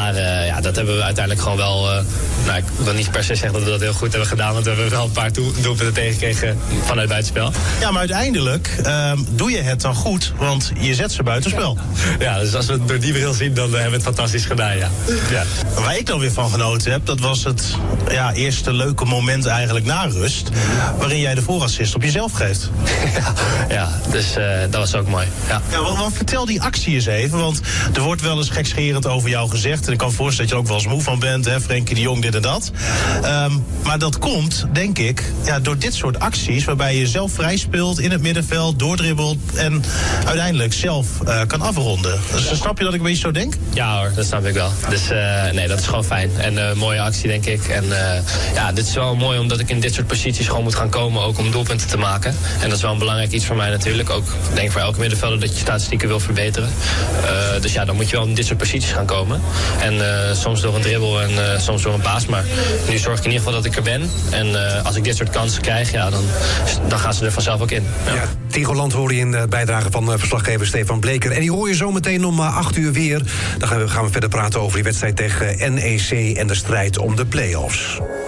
Maar dat hebben we uiteindelijk gewoon wel... ik wil niet per se zeggen dat we dat heel goed hebben gedaan... want we hebben wel een paar doelpunten tegengekregen vanuit buitenspel. Ja, maar uiteindelijk doe je het dan goed, want je zet ze buitenspel. Ja, dus als we het door die bril zien, dan hebben we het fantastisch gedaan, ja. Waar ik dan weer van genoten heb, dat was het eerste leuke moment eigenlijk na rust... waarin jij de voorassist op jezelf geeft. Dus dat was ook mooi. Ja, want vertel die actie eens even, want er wordt wel eens gekscherend over jou gezegd... en ik kan me voorstellen dat je er ook wel eens moe van bent, hè, Frenkie de Jong, dit en dat. Maar dat komt, denk ik, door dit soort acties... waarbij je zelf vrij speelt in het middenveld, doordribbelt... en uiteindelijk zelf kan afronden. Dus snap je dat ik een beetje zo denk? Ja hoor, dat snap ik wel. Dus dat is gewoon fijn. En een mooie actie, denk ik. En dit is wel mooi omdat ik in dit soort posities gewoon moet gaan komen... ook om doelpunten te maken. En dat is wel een belangrijk iets voor mij natuurlijk. Ook, denk ik, voor elke middenvelder dat je statistieken wil verbeteren. Dus dan moet je wel in dit soort posities gaan komen. En soms door een dribbel en soms door een paas. Maar nu zorg ik in ieder geval dat ik er ben. En als ik dit soort kansen krijg, dan gaan ze er vanzelf ook in. Ja, Tigoland hoor je in de bijdrage van verslaggever Stefan Bleker. En die hoor je zo meteen om 8 uur weer. Dan gaan we verder praten over die wedstrijd tegen NEC... en de strijd om de play-offs.